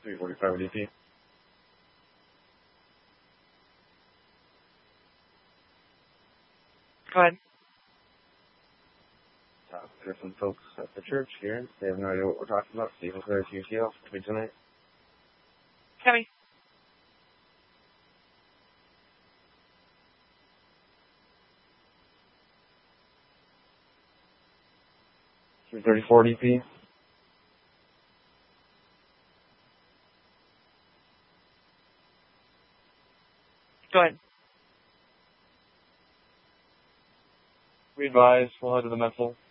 345 DP. Go ahead. There's some folks at the church here. They have no idea what we're talking about. See if there's UTL for me tonight. Copy. DP. Go ahead. Be advised, we'll head to the mental.